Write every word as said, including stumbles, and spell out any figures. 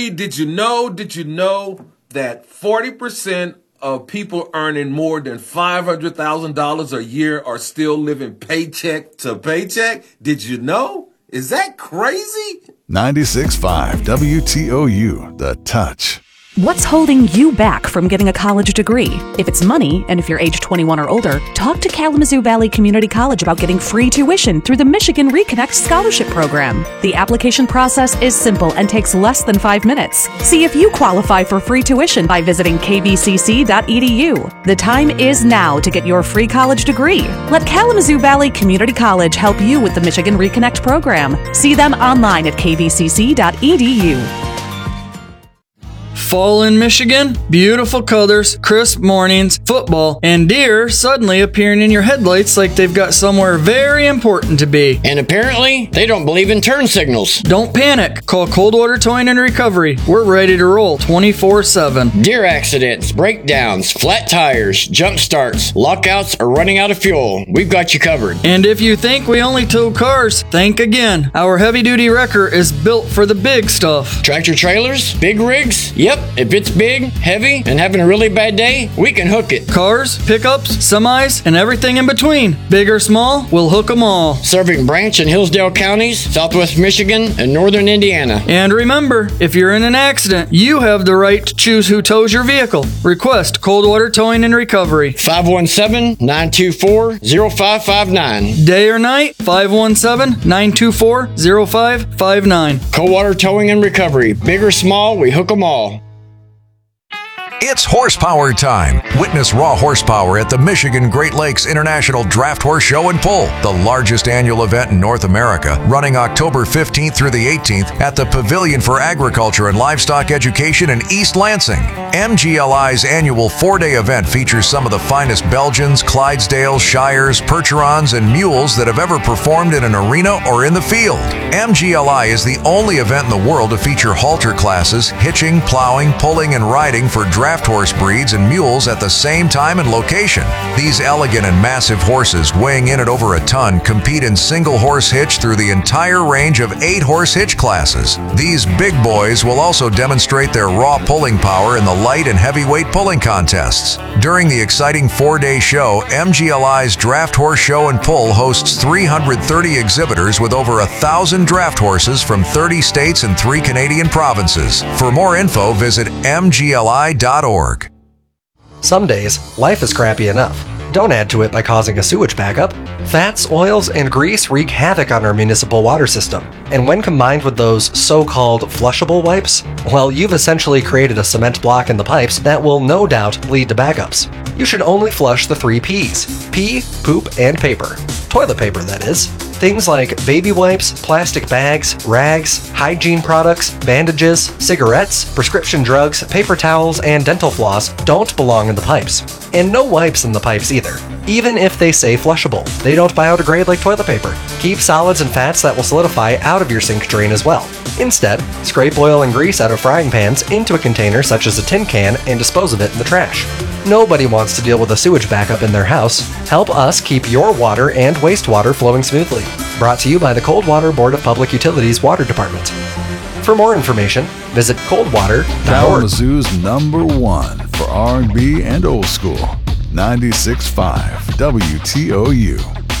Did you know, did you know that forty percent of people earning more than five hundred thousand dollars a year are still living paycheck to paycheck? Did you know? Is that crazy? ninety-six point five W T O U, The Touch. What's holding you back from getting a college degree? If it's money, and if you're age twenty-one or older, talk to Kalamazoo Valley Community College about getting free tuition through the Michigan Reconnect Scholarship Program. The application process is simple and takes less than five minutes. See if you qualify for free tuition by visiting k v c c dot e d u. The time is now to get your free college degree. Let Kalamazoo Valley Community College help you with the Michigan Reconnect Program. See them online at k v c c dot e d u. Fall in Michigan, beautiful colors, crisp mornings, football, and deer suddenly appearing in your headlights like they've got somewhere very important to be. And apparently, they don't believe in turn signals. Don't panic. Call Coldwater Towing and Recovery. We're ready to roll twenty-four seven. Deer accidents, breakdowns, flat tires, jump starts, lockouts, or running out of fuel. We've got you covered. And if you think we only tow cars, think again. Our heavy-duty wrecker is built for the big stuff. Tractor trailers? Big rigs? Yep. If it's big, heavy, and having a really bad day, we can hook it. Cars, pickups, semis, and everything in between. Big or small, we'll hook them all. Serving Branch and Hillsdale counties, Southwest Michigan, and Northern Indiana. And remember, if you're in an accident, you have the right to choose who tows your vehicle. Request Coldwater Towing and Recovery. five one seven, nine two four, zero five five nine. Day or night, five one seven, nine two four, zero five five nine. Coldwater Towing and Recovery. Big or small, we hook them all. It's horsepower time. Witness raw horsepower at the Michigan Great Lakes International Draft Horse Show and Pull, the largest annual event in North America, running October fifteenth through the eighteenth at the Pavilion for Agriculture and Livestock Education in East Lansing. M G L I's annual four-day event features some of the finest Belgians, Clydesdales, Shires, Percherons, and mules that have ever performed in an arena or in the field. M G L I is the only event in the world to feature halter classes, hitching, plowing, pulling, and riding for draft horse breeds and mules at the same time and location. These elegant and massive horses, weighing in at over a ton, compete in single horse hitch through the entire range of eight horse hitch classes. These big boys will also demonstrate their raw pulling power in the light and heavyweight pulling contests. During the exciting four-day show, M G L I's Draft Horse Show and Pull hosts three hundred thirty exhibitors with over a thousand draft horses from thirty states and three Canadian provinces. For more info, visit m g l i dot org. Some days, life is crappy enough. Don't add to it by causing a sewage backup. Fats, oils, and grease wreak havoc on our municipal water system. And when combined with those so-called flushable wipes, well, you've essentially created a cement block in the pipes that will no doubt lead to backups. You should only flush the three P's: pee, poop, and paper. Toilet paper, that is. Things like baby wipes, plastic bags, rags, hygiene products, bandages, cigarettes, prescription drugs, paper towels, and dental floss don't belong in the pipes. And no wipes in the pipes either. Even if they say flushable, they don't biodegrade like toilet paper. Keep solids and fats that will solidify out of your sink drain as well. Instead, scrape oil and grease out of frying pans into a container such as a tin can and dispose of it in the trash. Nobody wants to deal with a sewage backup in their house. Help us keep your water and wastewater flowing smoothly. Brought to you by the Coldwater Board of Public Utilities Water Department. For more information, visit coldwater dot org. Kalamazoo's number one for R and B and old school. ninety-six point five W T O U.